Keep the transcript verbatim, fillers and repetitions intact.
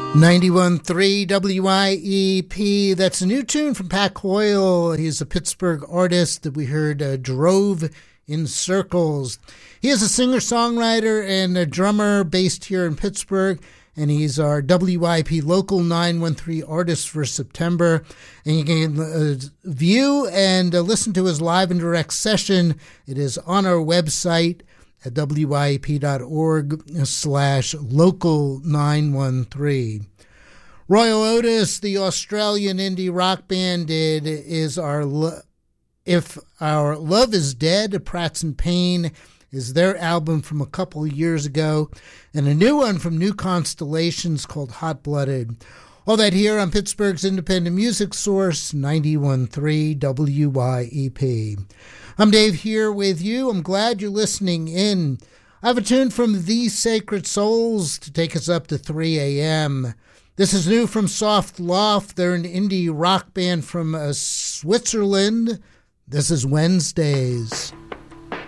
ninety-one point three W I E P. That's a new tune from Pat Coyle. He's a Pittsburgh artist that we heard uh, Drove in Circles. He is a singer-songwriter and a drummer based here in Pittsburgh, and he's our W I P Local nine one three artist for September. And you can uh, view and uh, listen to his live and direct session. It is on our website at W I E P dot org slash local nine one three. Royal Otis, the Australian indie rock band, did is our lo- If Our Love Is Dead, Pratt's in Pain, is their album from a couple of years ago, and a new one from New Constellations called Hot Blooded. All that here on Pittsburgh's independent music source, ninety-one point three W I E P. I'm Dave here with you. I'm glad you're listening in. I have a tune from The Sacred Souls to take us up to three a.m. This is new from Soft Loft. They're an indie rock band from uh, Switzerland. This is Wednesdays.